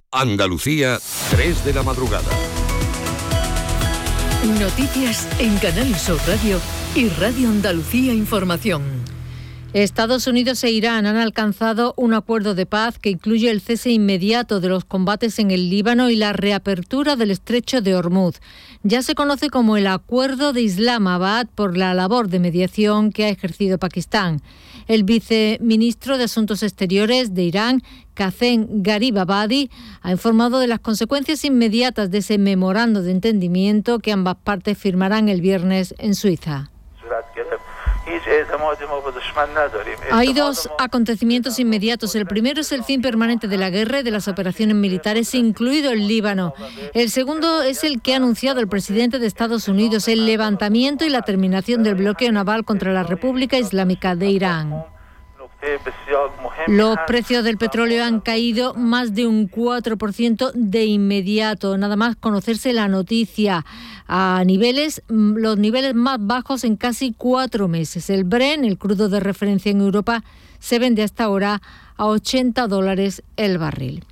Andalucía, 3 de la madrugada. Noticias en Canal Sur Radio y Radio Andalucía Información. Estados Unidos e Irán han alcanzado un acuerdo de paz que incluye el cese inmediato de los combates en el Líbano y la reapertura del estrecho de Hormuz. Ya se conoce como el Acuerdo de Islamabad por la labor de mediación que ha ejercido Pakistán. El viceministro de Asuntos Exteriores de Irán, Qasem Gharibabadi, ha informado de las consecuencias inmediatas de ese memorando de entendimiento que ambas partes firmarán el viernes en Suiza. Hay dos acontecimientos inmediatos. El primero es el fin permanente de la guerra y de las operaciones militares, incluido el Líbano. El segundo es el que ha anunciado el presidente de Estados Unidos, el levantamiento y la terminación del bloqueo naval contra la República Islámica de Irán. Los precios del petróleo han caído más de un 4% de inmediato, nada más conocerse la noticia, a los niveles más bajos en casi 4 meses. El Brent, el crudo de referencia en Europa, se vende hasta ahora a $80 el barril.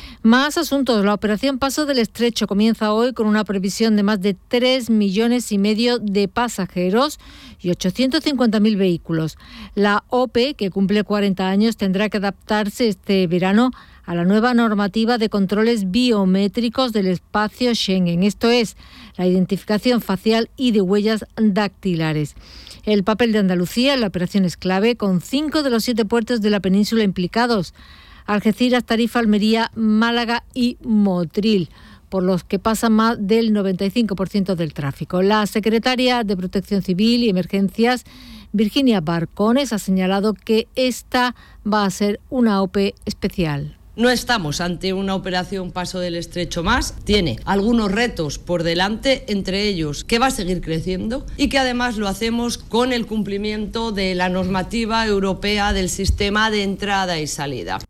Más asuntos. La operación Paso del Estrecho comienza hoy con una previsión de más de 3,5 millones de pasajeros y 850.000 vehículos. La OPE, que cumple 40 años, tendrá que adaptarse este verano a la nueva normativa de controles biométricos del espacio Schengen. Esto es, la identificación facial y de huellas dactilares. El papel de Andalucía en la operación es clave, con 5 de los 7 puertos de la península implicados: Algeciras, Tarifa, Almería, Málaga y Motril, por los que pasa más del 95% del tráfico. La secretaria de Protección Civil y Emergencias, Virginia Barcones, ha señalado que esta va a ser una OPE especial. No estamos ante una operación Paso del Estrecho más. Tiene algunos retos por delante, entre ellos que va a seguir creciendo y que además lo hacemos con el cumplimiento de la normativa europea del sistema de entrada y salida.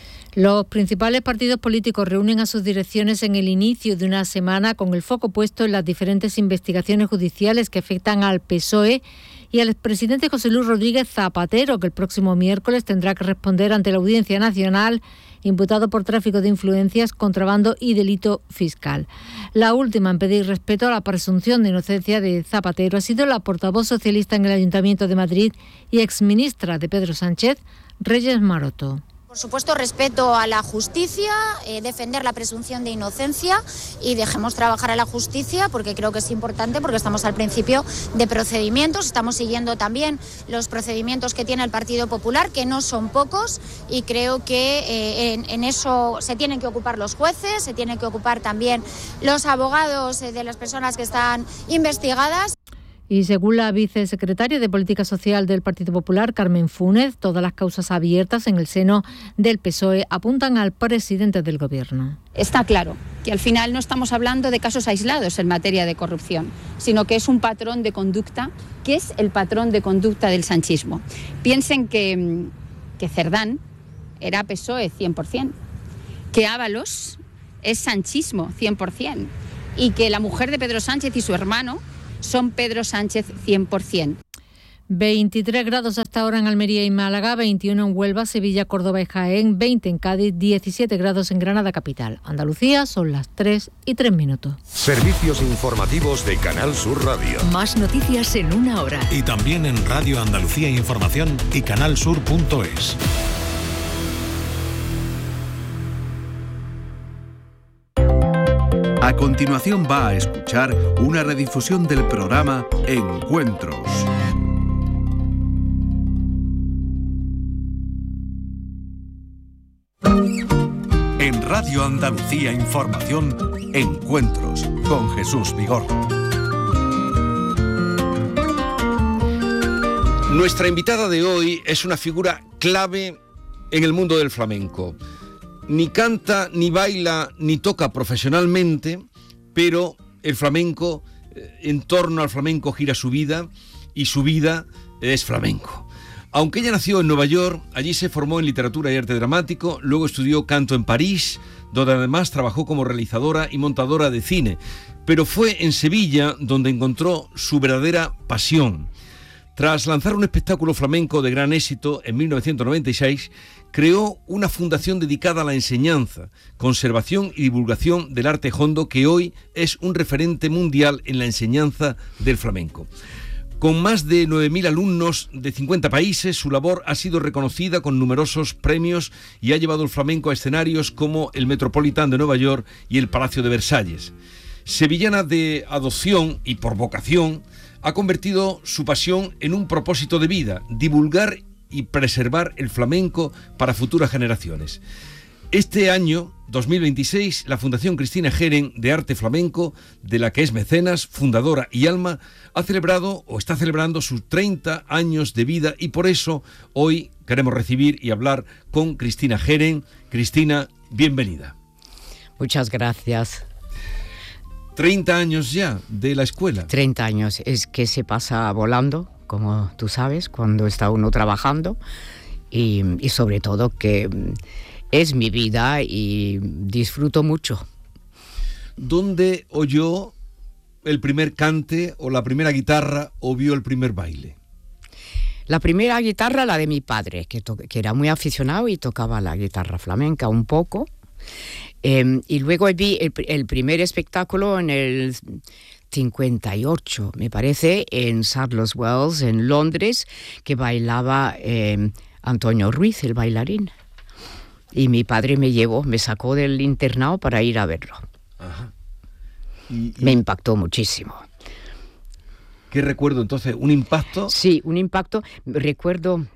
Los principales partidos políticos reúnen a sus direcciones en el inicio de una semana con el foco puesto en las diferentes investigaciones judiciales que afectan al PSOE y al expresidente José Luis Rodríguez Zapatero, que el próximo miércoles tendrá que responder ante la Audiencia Nacional, imputado por tráfico de influencias, contrabando y delito fiscal. La última en pedir respeto a la presunción de inocencia de Zapatero ha sido la portavoz socialista en el Ayuntamiento de Madrid y exministra de Pedro Sánchez, Reyes Maroto. Por supuesto, respeto a la justicia, defender la presunción de inocencia y dejemos trabajar a la justicia, porque creo que es importante, porque estamos al principio de procedimientos. Estamos siguiendo también los procedimientos que tiene el Partido Popular, que no son pocos, y creo que en eso se tienen que ocupar los jueces, se tienen que ocupar también los abogados de las personas que están investigadas. Y según la vicesecretaria de Política Social del Partido Popular, Carmen Funes, todas las causas abiertas en el seno del PSOE apuntan al presidente del Gobierno. Está claro que al final no estamos hablando de casos aislados en materia de corrupción, sino que es un patrón de conducta, que es el patrón de conducta del sanchismo. Piensen que Cerdán era PSOE 100%, que Ábalos es sanchismo 100%, y que la mujer de Pedro Sánchez y su hermano son Pedro Sánchez 100%. 23 grados hasta ahora en Almería y Málaga, 21 en Huelva, Sevilla, Córdoba y Jaén, 20 en Cádiz, 17 grados en Granada capital. Andalucía, son las 3:03. Servicios informativos de Canal Sur Radio. Más noticias en una hora. Y también en Radio Andalucía Información y canalsur.es. A continuación va a escuchar una redifusión del programa Encuentros. En Radio Andalucía Información, Encuentros con Jesús Vigorra. Nuestra invitada de hoy es una figura clave en el mundo del flamenco. Ni canta, ni baila, ni toca profesionalmente, pero el flamenco, en torno al flamenco gira su vida, y su vida es flamenco. Aunque ella nació en Nueva York, allí se formó en literatura y arte dramático, luego estudió canto en París, donde además trabajó como realizadora y montadora de cine. Pero fue en Sevilla donde encontró su verdadera pasión. Tras lanzar un espectáculo flamenco de gran éxito en 1996, creó una fundación dedicada a la enseñanza, conservación y divulgación del arte hondo, que hoy es un referente mundial en la enseñanza del flamenco. Con más de 9.000 alumnos de 50 países, su labor ha sido reconocida con numerosos premios y ha llevado el flamenco a escenarios como el Metropolitan de Nueva York y el Palacio de Versalles. Sevillana de adopción y por vocación, ha convertido su pasión en un propósito de vida: divulgar y preservar el flamenco para futuras generaciones. Este año, 2026, la Fundación Cristina Geren de Arte Flamenco, de la que es mecenas, fundadora y alma, ha celebrado o está celebrando sus 30 años de vida, y por eso hoy queremos recibir y hablar con Cristina Geren. Cristina, bienvenida. Muchas gracias. 30 años ya de la escuela. 30 años, es que se pasa volando, como tú sabes, cuando está uno trabajando, y sobre todo que es mi vida y disfruto mucho. ¿Dónde oyó el primer cante o la primera guitarra o vio el primer baile? La primera guitarra, la de mi padre, que era muy aficionado y tocaba la guitarra flamenca un poco. Y luego vi el primer espectáculo en el 58, me parece, en Sadler's Wells, en Londres, que bailaba Antonio Ruiz, el bailarín. Y mi padre me sacó del internado para ir a verlo. Ajá. Me impactó muchísimo. ¿Qué recuerdo entonces? ¿Un impacto? Sí, un impacto. Recuerdo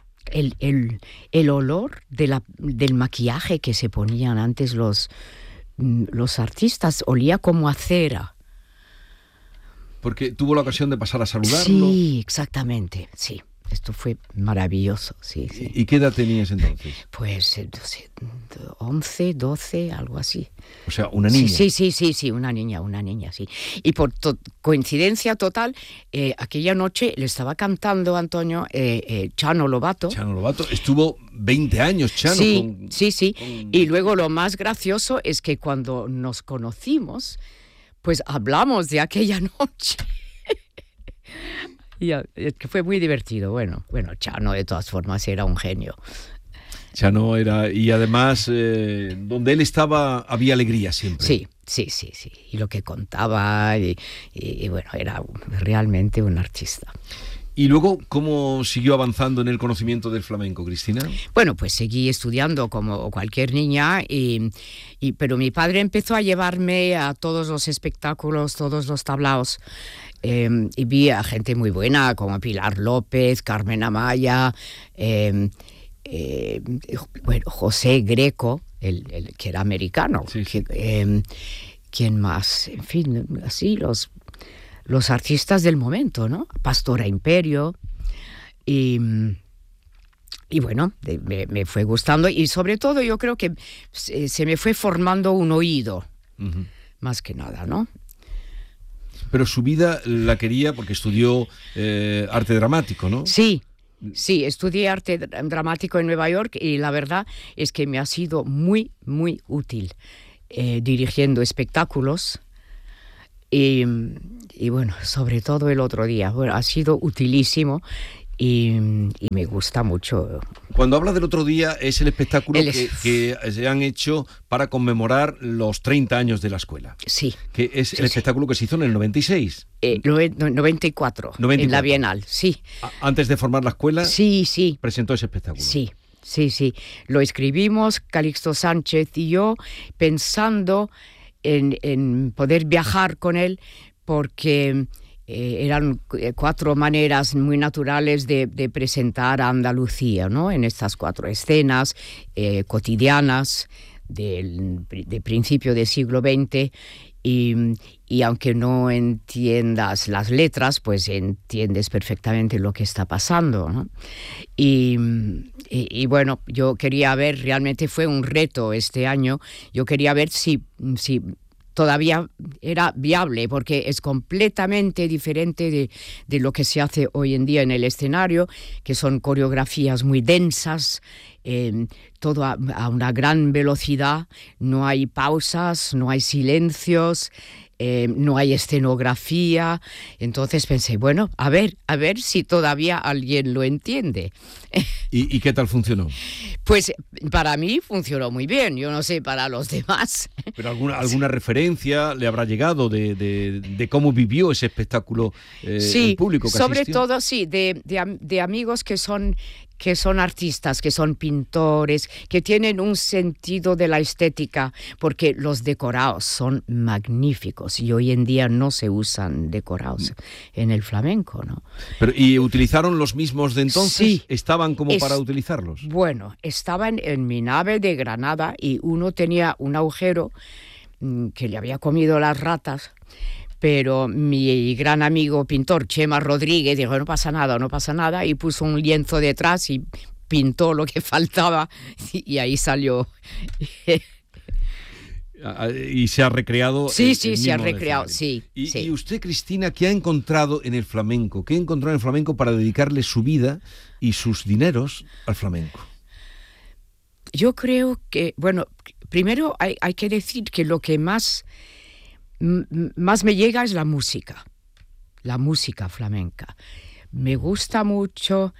el olor del maquillaje que se ponían antes los artistas. Olía como a cera. Porque tuvo la ocasión de pasar a saludarlo. Sí, exactamente, sí. Esto fue maravilloso, sí. ¿Y qué edad tenías entonces? Pues 11, 12, algo así. O sea, una niña. Sí, una niña, sí. Y por coincidencia total, aquella noche le estaba cantando Antonio Chano Lobato. Chano Lobato, estuvo 20 años, Chano. Sí. Y luego lo más gracioso es que cuando nos conocimos, pues hablamos de aquella noche. Y es que fue muy divertido. Bueno, Chano de todas formas era un genio. Chano era, y además donde él estaba había alegría siempre. Sí. Y lo que contaba, y bueno, era realmente un artista. ¿Y luego cómo siguió avanzando en el conocimiento del flamenco, Cristina? Bueno, pues seguí estudiando como cualquier niña, pero mi padre empezó a llevarme a todos los espectáculos, todos los tablaos. Y vi a gente muy buena como Pilar López, Carmen Amaya, José Greco, el que era americano. Sí. ¿Quién más? En fin, así los artistas del momento, ¿no? Pastora Imperio. Y bueno, me fue gustando, y sobre todo yo creo que se me fue formando un oído, más que nada, ¿no? Pero su vida la quería porque estudió arte dramático, ¿no? Sí, estudié arte dramático en Nueva York, y la verdad es que me ha sido muy, muy útil dirigiendo espectáculos. Y bueno, sobre todo el otro día, ha sido utilísimo. Y me gusta mucho. Cuando habla del otro día, es el espectáculo que se han hecho para conmemorar los 30 años de la escuela. Sí. Que es el espectáculo que se hizo en el 96. 94, en la Bienal, sí. Antes de formar la escuela, sí. presentó ese espectáculo. Sí. Lo escribimos, Calixto Sánchez y yo, pensando en poder viajar con él, porque eran 4 maneras muy naturales de presentar a Andalucía, ¿no? En estas 4 escenas cotidianas de principio del siglo XX, y aunque no entiendas las letras, pues entiendes perfectamente lo que está pasando, ¿no? Y bueno, yo quería ver, realmente fue un reto este año, yo quería ver si todavía era viable, porque es completamente diferente de lo que se hace hoy en día en el escenario, que son coreografías muy densas, todo a una gran velocidad, no hay pausas, no hay silencios, no hay escenografía. Entonces pensé, bueno, a ver si todavía alguien lo entiende. ¿Y qué tal funcionó? Pues para mí funcionó muy bien, yo no sé para los demás. ¿Pero alguna referencia le habrá llegado de cómo vivió ese espectáculo el público que sobre asistió? todo sí, de amigos que son artistas, que son pintores, que tienen un sentido de la estética, porque los decorados son magníficos y hoy en día no se usan decorados en el flamenco, ¿no? ¿Y utilizaron los mismos de entonces? Sí. ¿Estaban como para utilizarlos? Bueno, estaban en mi nave de Granada y uno tenía un agujero que le había comido las ratas. Pero mi gran amigo pintor, Chema Rodríguez, dijo, no pasa nada, y puso un lienzo detrás y pintó lo que faltaba, y ahí salió. ¿Y se ha recreado? Sí, se ha recreado, sí. ¿Y usted, Cristina, qué ha encontrado en el flamenco? ¿Qué encontró en el flamenco para dedicarle su vida y sus dineros al flamenco? Yo creo que, bueno, primero hay que decir que lo que más me llega es la música flamenca. Me gusta mucho,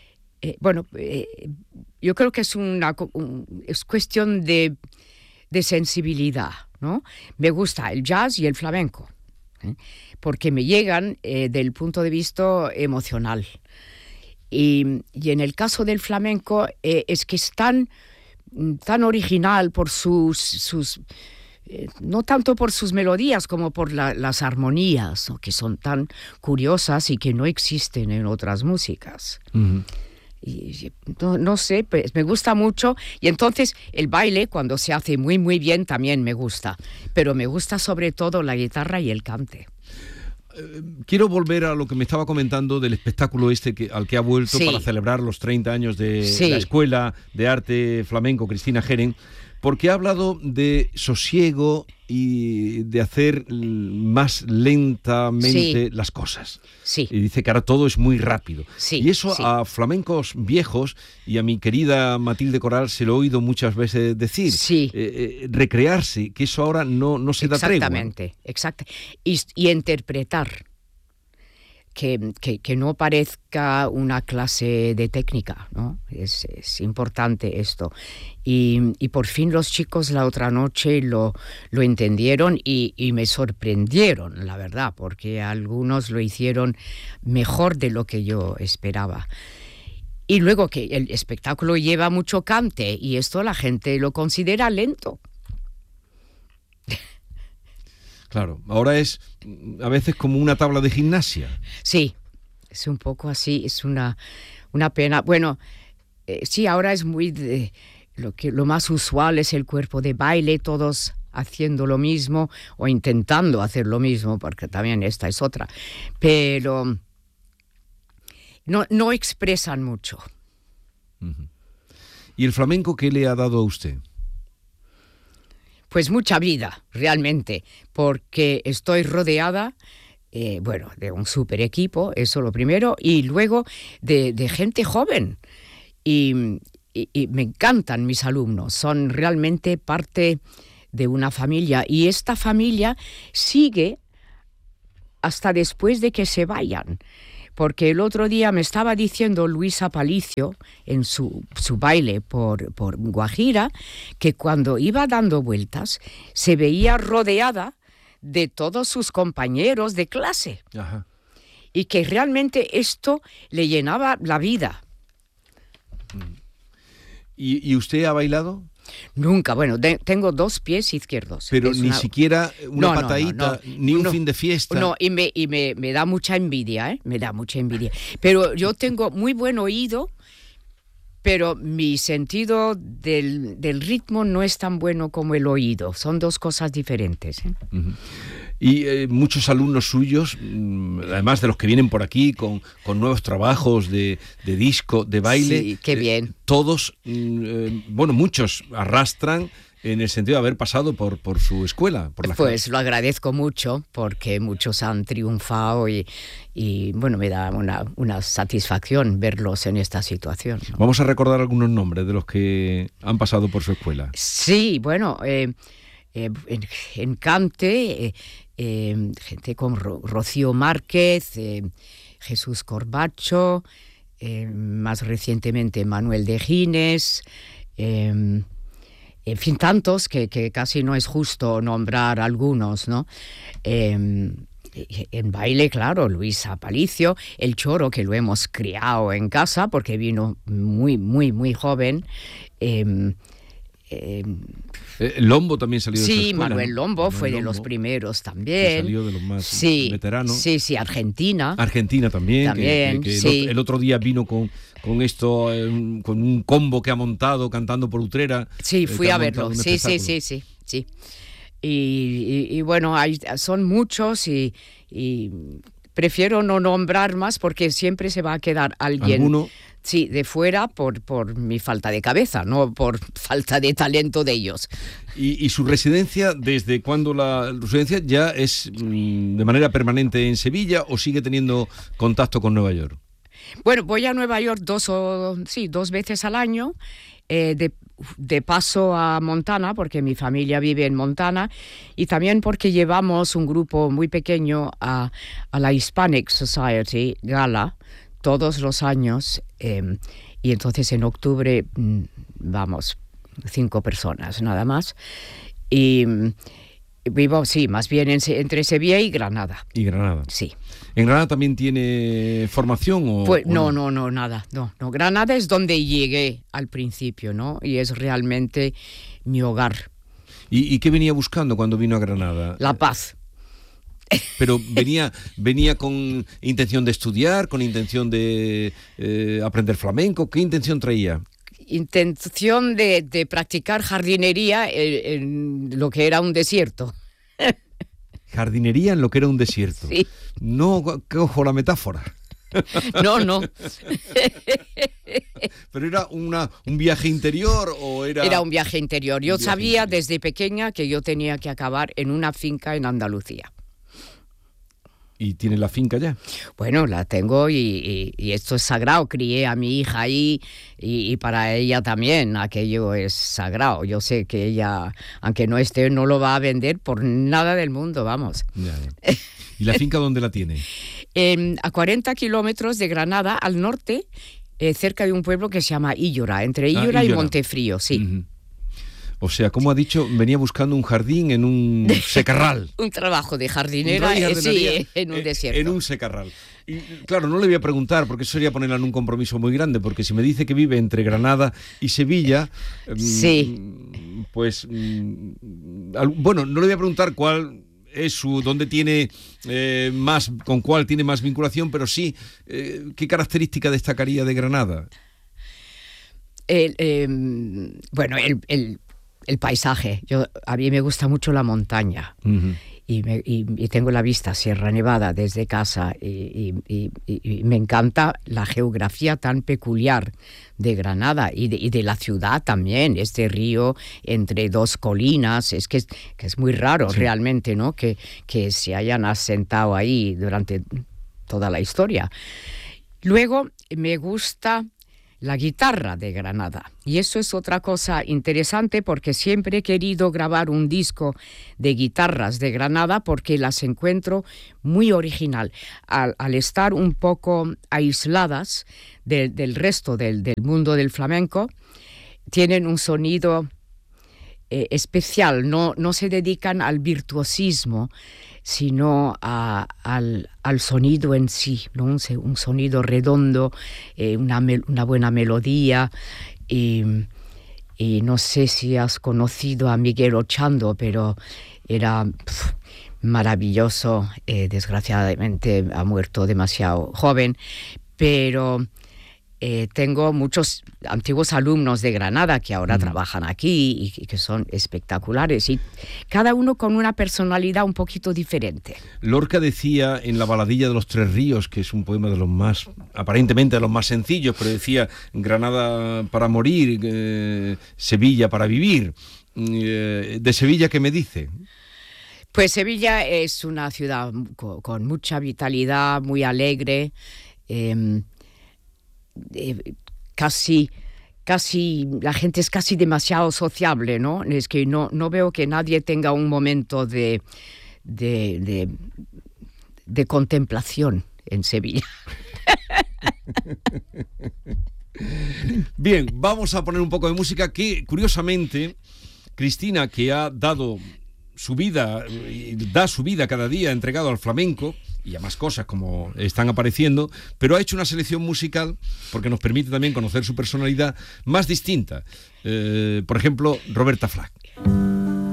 yo creo que es cuestión de sensibilidad, ¿no? Me gusta el jazz y el flamenco, porque me llegan del punto de vista emocional. Y en el caso del flamenco es que es tan original por sus no tanto por sus melodías como por las armonías, ¿no? Que son tan curiosas y que no existen en otras músicas. Uh-huh. Y no sé, pues me gusta mucho. Y entonces el baile, cuando se hace muy muy bien, también me gusta. Pero me gusta sobre todo la guitarra y el cante. Quiero volver a lo que me estaba comentando del espectáculo al que ha vuelto para celebrar los 30 años de la Escuela de Arte Flamenco Cristina Geren, porque ha hablado de sosiego y de hacer más lentamente las cosas. Sí. Y dice que ahora todo es muy rápido. Sí, y eso a flamencos viejos y a mi querida Matilde Coral se lo he oído muchas veces decir. Sí. Recrearse, que eso ahora no se da tregua. Exactamente. Y interpretar. Que no parezca una clase de técnica, ¿no? Es importante esto. Y por fin los chicos la otra noche lo entendieron y me sorprendieron, la verdad, porque algunos lo hicieron mejor de lo que yo esperaba. Y luego que el espectáculo lleva mucho cante y esto la gente lo considera lento. Claro, ahora es a veces como una tabla de gimnasia. Sí, es un poco así, es una pena. Bueno, sí, ahora es muy lo más usual es el cuerpo de baile, todos haciendo lo mismo o intentando hacer lo mismo, porque también esta es otra. Pero no expresan mucho. Uh-huh. ¿Y el flamenco qué le ha dado a usted? Pues mucha vida, realmente, porque estoy rodeada, de un súper equipo, eso lo primero, y luego de gente joven. Y me encantan mis alumnos, son realmente parte de una familia, y esta familia sigue hasta después de que se vayan. Porque el otro día me estaba diciendo Luisa Palicio en su baile por Guajira que cuando iba dando vueltas se veía rodeada de todos sus compañeros de clase. Ajá. Y que realmente esto le llenaba la vida. ¿Y usted ha bailado? Nunca, bueno, tengo 2 pies izquierdos. Pero ni siquiera una patadita, ni un fin de fiesta. No, y me da mucha envidia, ¿eh? Me da mucha envidia. Pero yo tengo muy buen oído, pero mi sentido del ritmo no es tan bueno como el oído. Son 2 cosas diferentes, ¿eh? Uh-huh. Y muchos alumnos suyos, además de los que vienen por aquí con nuevos trabajos de disco, de baile. Sí, qué bien. Todos, muchos arrastran en el sentido de haber pasado por su escuela. Pues lo agradezco mucho porque muchos han triunfado y me da una satisfacción verlos en esta situación, ¿no? Vamos a recordar algunos nombres de los que han pasado por su escuela. Sí, bueno... en cante, gente como Rocío Márquez, Jesús Corbacho, más recientemente Manuel de Gines, en fin, tantos que casi no es justo nombrar algunos, ¿no? En baile, claro, Luis Aparicio, el Choro, que lo hemos criado en casa porque vino muy, muy, muy joven. Lombo también salió de esa escuela, Manuel Lombo, ¿no? fue de los primeros también. Salió de los más veteranos. Sí, Argentina. Argentina también, que sí. el otro día vino con esto, con un combo que ha montado cantando por Utrera. Sí, fui a verlo, sí. Y bueno, son muchos y prefiero no nombrar más porque siempre se va a quedar alguien. ¿Alguno? Sí, de fuera por mi falta de cabeza, no por falta de talento de ellos. ¿Y su residencia, desde cuándo la residencia ya es de manera permanente en Sevilla o sigue teniendo contacto con Nueva York? Bueno, voy a Nueva York 2 veces al año, de paso a Montana, porque mi familia vive en Montana, y también porque llevamos un grupo muy pequeño a la Hispanic Society Gala todos los años, y entonces en octubre vamos 5 personas nada más, y vivo, más bien entre Sevilla y Granada. ¿Y Granada? Sí. ¿En Granada también tiene formación? Pues no, nada. No. Granada es donde llegué al principio, ¿no? Y es realmente mi hogar. ¿Y qué venía buscando cuando vino a Granada? La paz. Pero venía con intención de estudiar, con intención de aprender flamenco. ¿Qué intención traía? Intención de practicar jardinería en lo que era un desierto. Jardinería en lo que era un desierto. Sí. No cojo la metáfora. No. ¿Pero era un viaje interior o era...? Era un viaje interior. Yo sabía desde pequeña que yo tenía que acabar en una finca en Andalucía. ¿Y tiene la finca ya? Bueno, la tengo y esto es sagrado. Crié a mi hija ahí y para ella también aquello es sagrado. Yo sé que ella, aunque no esté, no lo va a vender por nada del mundo, vamos. Ya. ¿Y la finca dónde la tiene? A 40 kilómetros de Granada, al norte, cerca de un pueblo que se llama Illora, entre Illora y Montefrío, sí. Uh-huh. O sea, como ha dicho, venía buscando un jardín en un secarral. Un trabajo de jardinera, sí, en un desierto. En un secarral. Y claro, no le voy a preguntar, porque eso sería ponerla en un compromiso muy grande, porque si me dice que vive entre Granada y Sevilla, sí. Pues, bueno, no le voy a preguntar cuál es dónde tiene con cuál tiene más vinculación, pero sí, ¿qué característica destacaría de Granada? Bueno, el paisaje. A mí me gusta mucho la montaña. Uh-huh. Y tengo la vista Sierra Nevada desde casa y me encanta la geografía tan peculiar de Granada y de la ciudad también, este río entre 2 colinas, es que es muy raro, sí, realmente, ¿no? Que se hayan asentado ahí durante toda la historia. Luego me gusta la guitarra de Granada. Y eso es otra cosa interesante porque siempre he querido grabar un disco de guitarras de Granada porque las encuentro muy original. Al estar un poco aisladas del resto del mundo del flamenco, tienen un sonido especial. No se dedican al virtuosismo, sino al sonido en sí, ¿no? Un sonido redondo, una buena melodía, y no sé si has conocido a Miguel Ochando, pero era maravilloso, desgraciadamente ha muerto demasiado joven, pero tengo muchos antiguos alumnos de Granada que ahora trabajan aquí y que son espectaculares, y cada uno con una personalidad un poquito diferente. Lorca decía en La baladilla de los 3 ríos, que es un poema de los más, aparentemente de los más sencillos, pero decía Granada para morir, Sevilla para vivir. ¿De Sevilla qué me dice? Pues Sevilla es una ciudad con mucha vitalidad, muy alegre, casi la gente es casi demasiado sociable, ¿no? Es que no veo que nadie tenga un momento de contemplación en Sevilla. Bien, vamos a poner un poco de música que, curiosamente, Cristina, que ha dado su vida, y da su vida cada día entregado al flamenco y a más cosas como están apareciendo, pero ha hecho una selección musical porque nos permite también conocer su personalidad más distinta. Por ejemplo, Roberta Flack.